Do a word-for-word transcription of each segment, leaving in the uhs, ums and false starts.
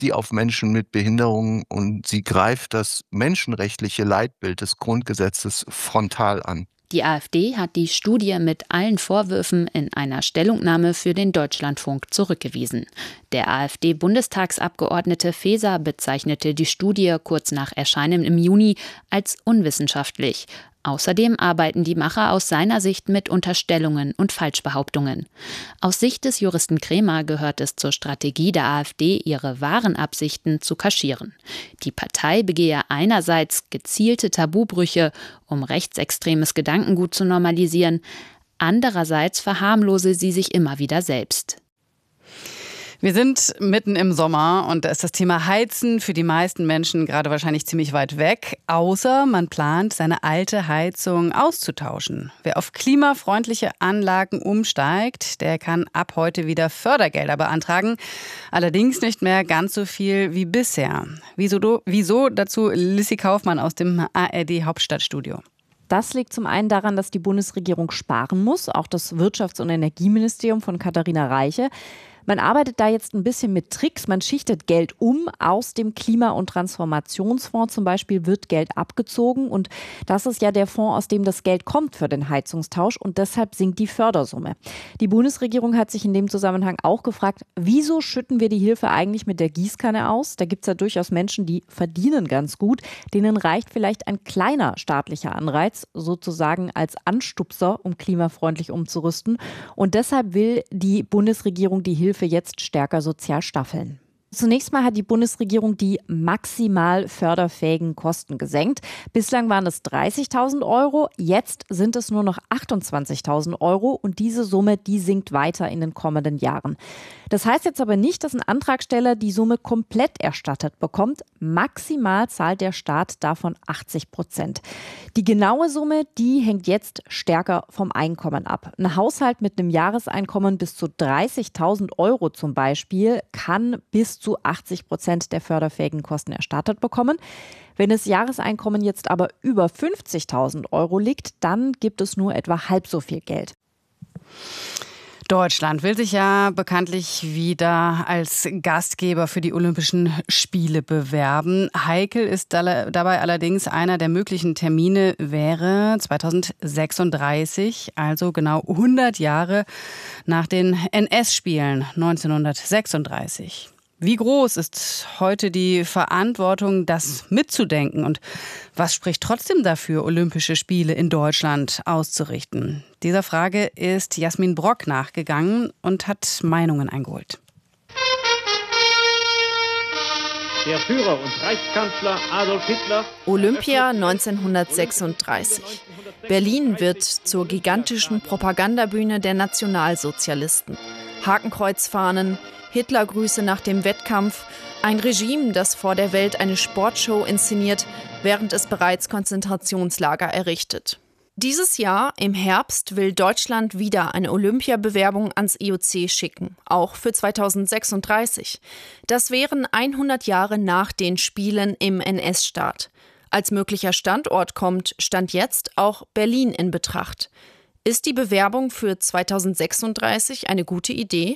die auf Menschen mit Behinderungen und sie greift das menschenrechtliche Leitbild des Grundgesetzes frontal an. Die AfD hat die Studie mit allen Vorwürfen in einer Stellungnahme für den Deutschlandfunk zurückgewiesen. Der AfD-Bundestagsabgeordnete Faeser bezeichnete die Studie kurz nach Erscheinen im Juni als unwissenschaftlich. Außerdem arbeiten die Macher aus seiner Sicht mit Unterstellungen und Falschbehauptungen. Aus Sicht des Juristen Kremer gehört es zur Strategie der AfD, ihre wahren Absichten zu kaschieren. Die Partei begehe einerseits gezielte Tabubrüche, um rechtsextremes Gedankengut zu normalisieren, andererseits verharmlose sie sich immer wieder selbst. Wir sind mitten im Sommer und da ist das Thema Heizen für die meisten Menschen gerade wahrscheinlich ziemlich weit weg, außer man plant, seine alte Heizung auszutauschen. Wer auf klimafreundliche Anlagen umsteigt, der kann ab heute wieder Fördergelder beantragen, allerdings nicht mehr ganz so viel wie bisher. Wieso, wieso dazu Lissy Kaufmann aus dem A R D-Hauptstadtstudio. Das liegt zum einen daran, dass die Bundesregierung sparen muss, auch das Wirtschafts- und Energieministerium von Katharina Reiche. Man arbeitet da jetzt ein bisschen mit Tricks. Man schichtet Geld um. Aus dem Klima- und Transformationsfonds zum Beispiel wird Geld abgezogen. Und das ist ja der Fonds, aus dem das Geld kommt für den Heizungstausch. Und deshalb sinkt die Fördersumme. Die Bundesregierung hat sich in dem Zusammenhang auch gefragt, wieso schütten wir die Hilfe eigentlich mit der Gießkanne aus? Da gibt es ja durchaus Menschen, die verdienen ganz gut. Denen reicht vielleicht ein kleiner staatlicher Anreiz, sozusagen als Anstupser, um klimafreundlich umzurüsten. Und deshalb will die Bundesregierung die Hilfe jetzt stärker sozial staffeln. Zunächst mal hat die Bundesregierung die maximal förderfähigen Kosten gesenkt. Bislang waren es dreißigtausend Euro, jetzt sind es nur noch achtundzwanzigtausend Euro und diese Summe, die sinkt weiter in den kommenden Jahren. Das heißt jetzt aber nicht, dass ein Antragsteller die Summe komplett erstattet bekommt. Maximal zahlt der Staat davon achtzig Prozent. Die genaue Summe, die hängt jetzt stärker vom Einkommen ab. Ein Haushalt mit einem Jahreseinkommen bis zu dreißigtausend Euro zum Beispiel kann bis zu achtzig Prozent der förderfähigen Kosten erstattet bekommen. Wenn das Jahreseinkommen jetzt aber über fünfzigtausend Euro liegt, dann gibt es nur etwa halb so viel Geld. Deutschland will sich ja bekanntlich wieder als Gastgeber für die Olympischen Spiele bewerben. Heikel ist dabei allerdings, einer der möglichen Termine wäre zweitausendsechsunddreißig, also genau hundert Jahre nach den N S-Spielen neunzehnhundertsechsunddreißig. Wie groß ist heute die Verantwortung, das mitzudenken? Und was spricht trotzdem dafür, Olympische Spiele in Deutschland auszurichten? Dieser Frage ist Jasmin Brock nachgegangen und hat Meinungen eingeholt. Der Führer und Reichskanzler Adolf Hitler. Olympia neunzehnhundertsechsunddreißig. Berlin wird zur gigantischen Propagandabühne der Nationalsozialisten. Hakenkreuzfahnen, Hitlergrüße nach dem Wettkampf, ein Regime, das vor der Welt eine Sportshow inszeniert, während es bereits Konzentrationslager errichtet. Dieses Jahr, im Herbst, will Deutschland wieder eine Olympiabewerbung ans I O C schicken, auch für zweitausendsechsunddreißig. Das wären hundert Jahre nach den Spielen im N S-Staat. Als möglicher Standort kommt, Stand jetzt, auch Berlin in Betracht. Ist die Bewerbung für zweitausendsechsunddreißig eine gute Idee?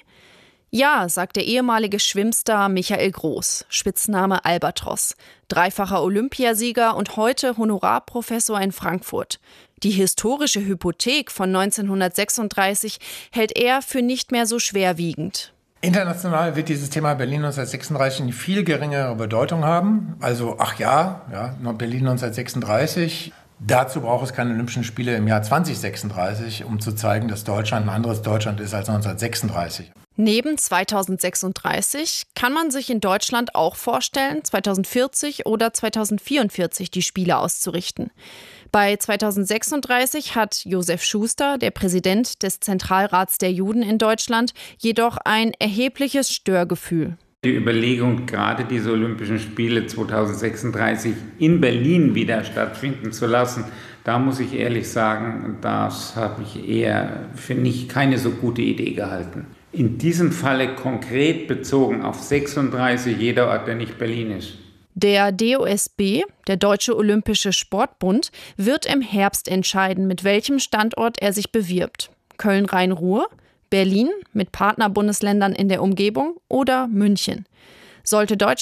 Ja, sagt der ehemalige Schwimmstar Michael Groß, Spitzname Albatros, dreifacher Olympiasieger und heute Honorarprofessor in Frankfurt. Die historische Hypothek von neunzehnhundertsechsunddreißig hält er für nicht mehr so schwerwiegend. International wird dieses Thema Berlin neunzehnhundertsechsunddreißig eine viel geringere Bedeutung haben. Also, ach ja, ja, Berlin neunzehnhundertsechsunddreißig. Dazu braucht es keine Olympischen Spiele im Jahr zweitausendsechsunddreißig, um zu zeigen, dass Deutschland ein anderes Deutschland ist als neunzehnhundertsechsunddreißig. Neben zweitausendsechsunddreißig kann man sich in Deutschland auch vorstellen, zweitausendvierzig oder zweitausendvierundvierzig die Spiele auszurichten. Bei zweitausendsechsunddreißig hat Josef Schuster, der Präsident des Zentralrats der Juden in Deutschland, jedoch ein erhebliches Störgefühl. Die Überlegung, gerade diese Olympischen Spiele zweitausendsechsunddreißig in Berlin wieder stattfinden zu lassen, da muss ich ehrlich sagen, das habe ich eher für nicht keine so gute Idee gehalten. In diesem Falle konkret bezogen auf sechsunddreißig, jeder Ort, der nicht Berlin ist. Der D O S B, der Deutsche Olympische Sportbund, wird im Herbst entscheiden, mit welchem Standort er sich bewirbt. Köln-Rhein-Ruhr, Berlin mit Partnerbundesländern in der Umgebung oder München. Sollte Deutschland